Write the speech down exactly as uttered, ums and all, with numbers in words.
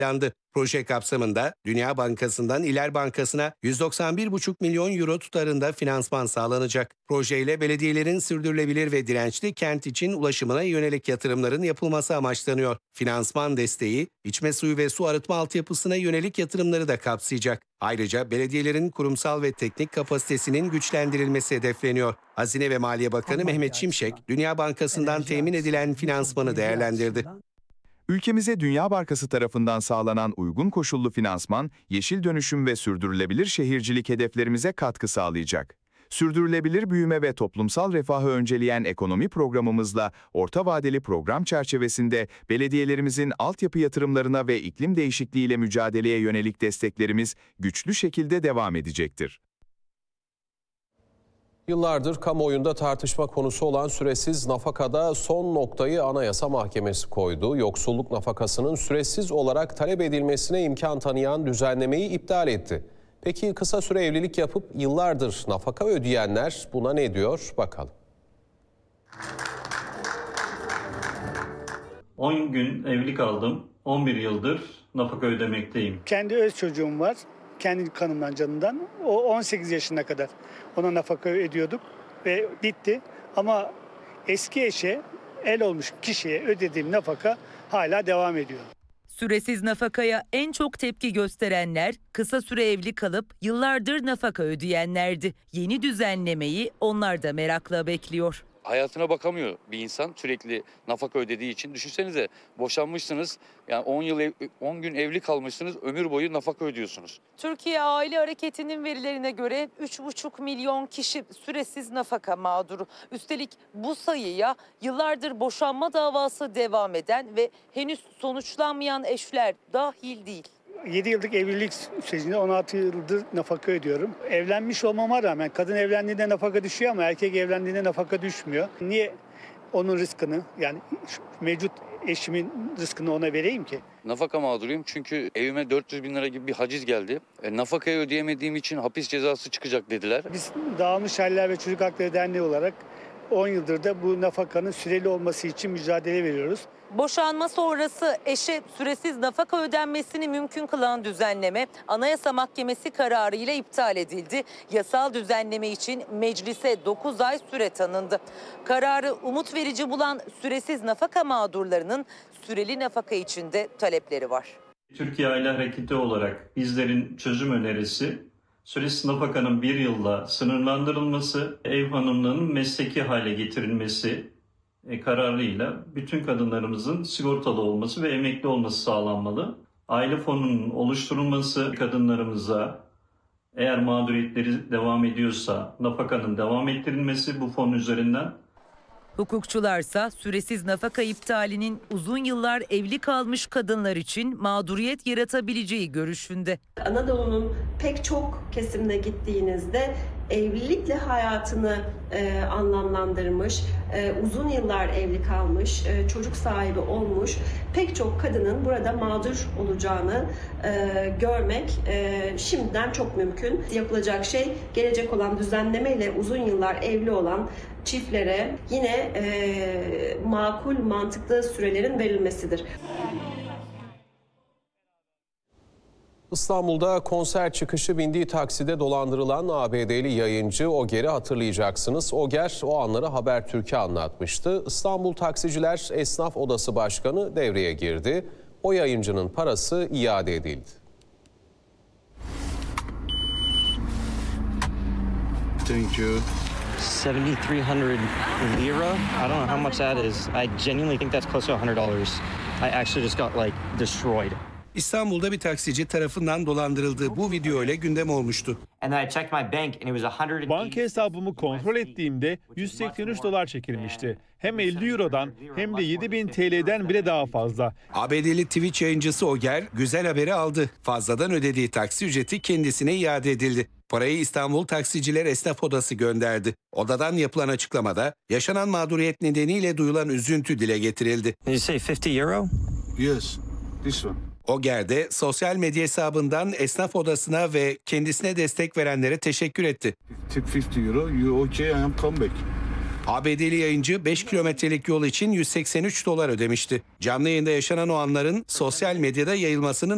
onaylandı. Proje kapsamında Dünya Bankası'ndan İler Bankası'na yüz doksan bir buçuk milyon euro tutarında finansman sağlanacak. Projeyle belediyelerin sürdürülebilir ve dirençli kent için ulaşımına yönelik yatırımların yapılması amaçlanıyor. Finansman desteği, içme suyu ve su arıtma altyapısına yönelik yatırımları da kapsayacak. Ayrıca belediyelerin kurumsal ve teknik kapasitesinin güçlendirilmesi hedefleniyor. Hazine ve Maliye Bakanı Mehmet Şimşek, Dünya Bankası'ndan temin edilen finansmanı değerlendirdi. Ülkemize Dünya Bankası tarafından sağlanan uygun koşullu finansman, yeşil dönüşüm ve sürdürülebilir şehircilik hedeflerimize katkı sağlayacak. Sürdürülebilir büyüme ve toplumsal refahı önceleyen ekonomi programımızla orta vadeli program çerçevesinde belediyelerimizin altyapı yatırımlarına ve iklim değişikliğiyle mücadeleye yönelik desteklerimiz güçlü şekilde devam edecektir. Yıllardır kamuoyunda tartışma konusu olan süresiz nafakada son noktayı Anayasa Mahkemesi koydu. Yoksulluk nafakasının süresiz olarak talep edilmesine imkan tanıyan düzenlemeyi iptal etti. Peki kısa süre evlilik yapıp yıllardır nafaka ödeyenler buna ne diyor? Bakalım. on gün evli kaldım. on bir yıldır nafaka ödemekteyim. Kendi öz çocuğum var. Kendi kanımdan, canımdan. O on sekiz yaşına kadar ona nafaka ödüyorduk ve bitti. Ama eski eşe, el olmuş kişiye ödediğim nafaka hala devam ediyor. Süresiz nafakaya en çok tepki gösterenler kısa süre evli kalıp yıllardır nafaka ödeyenlerdi. Yeni düzenlemeyi onlar da merakla bekliyor. Hayatına bakamıyor bir insan sürekli nafaka ödediği için. Düşünsenize, boşanmışsınız, yani on yıl ev, on gün evli kalmışsınız, ömür boyu nafaka ödüyorsunuz. Türkiye Aile Hareketi'nin verilerine göre üç buçuk milyon kişi süresiz nafaka mağduru. Üstelik bu sayıya yıllardır boşanma davası devam eden ve henüz sonuçlanmayan eşler dahil değil. yedi yıllık evlilik sürecinde on altı yıldır nafaka ödüyorum. Evlenmiş olmama rağmen kadın evlendiğinde nafaka düşüyor ama erkek evlendiğinde nafaka düşmüyor. Niye onun rızkını, yani mevcut eşimin rızkını ona vereyim ki? Nafaka mağduruyum çünkü evime dört yüz bin lira gibi bir haciz geldi. E, nafakayı ödeyemediğim için hapis cezası çıkacak dediler. Biz Dağılmış Aileler ve Çocuk Hakları Derneği olarak on yıldır da bu nafakanın süreli olması için mücadele veriyoruz. Boşanma sonrası eşe süresiz nafaka ödenmesini mümkün kılan düzenleme Anayasa Mahkemesi kararıyla iptal edildi. Yasal düzenleme için meclise dokuz ay süre tanındı. Kararı umut verici bulan süresiz nafaka mağdurlarının süreli nafaka için de talepleri var. Türkiye Aile Hareketi olarak bizlerin çözüm önerisi, süresiz nafakanın bir yılla sınırlandırılması, ev hanımlığının mesleki hale getirilmesi kararıyla bütün kadınlarımızın sigortalı olması ve emekli olması sağlanmalı. Aile fonunun oluşturulması, kadınlarımıza eğer mağduriyetleri devam ediyorsa nafakanın devam ettirilmesi bu fon üzerinden. Hukukçularsa süresiz nafaka iptalinin uzun yıllar evli kalmış kadınlar için mağduriyet yaratabileceği görüşünde. Anadolu'nun pek çok kesimine gittiğinizde evlilikle hayatını e, anlamlandırmış, e, uzun yıllar evli kalmış, e, çocuk sahibi olmuş pek çok kadının burada mağdur olacağını e, görmek e, şimdiden çok mümkün. Yapılacak şey gelecek olan düzenlemeyle uzun yıllar evli olan çiftlere yine e, makul, mantıklı sürelerin verilmesidir. İstanbul'da konser çıkışı bindiği takside dolandırılan A B D'li yayıncı Oger'i hatırlayacaksınız. Oger o anları Habertürk'e anlatmıştı. İstanbul Taksiciler Esnaf Odası Başkanı devreye girdi. O yayıncının parası iade edildi. Thank you. seventy-three hundred lira. I don't know how much that is. I genuinely think that's close to one hundred dollars. I actually just got like destroyed. İstanbul'da bir taksici tarafından dolandırıldığı bu video ile gündem olmuştu. Banka hesabımı kontrol ettiğimde yüz seksen üç dolar çekilmişti. Hem elli eurodan hem de yedi bin T L'den bile daha fazla. A B D'li Twitch yayıncısı Oger güzel haberi aldı. Fazladan ödediği taksi ücreti kendisine iade edildi. Parayı İstanbul Taksiciler Esnaf Odası gönderdi. Odadan yapılan açıklamada yaşanan mağduriyet nedeniyle duyulan üzüntü dile getirildi. Did you say fifty euro? Yes, this one. Oger de sosyal medya hesabından esnaf odasına ve kendisine destek verenlere teşekkür etti. Tip elli euro, you okay, I am come back. A B D'li yayıncı beş kilometrelik yol için yüz seksen üç dolar ödemişti. Canlı yayında yaşanan o anların sosyal medyada yayılmasının